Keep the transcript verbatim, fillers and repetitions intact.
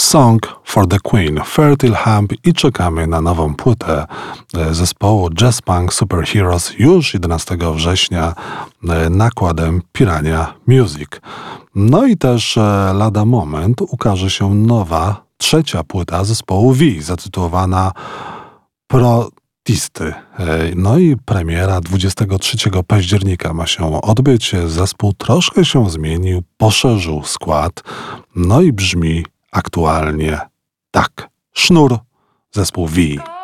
Song for the Queen, Fertile Hemp i czekamy na nową płytę zespołu Jazz Punk Superheroes już jedenastego września nakładem Piranha Music. No i też lada moment ukaże się nowa, trzecia płyta zespołu V, zatytułowana Protisty. No i premiera dwudziestego trzeciego października ma się odbyć. Zespół troszkę się zmienił, poszerzył skład, no i brzmi aktualnie tak. Sznur, zespół V.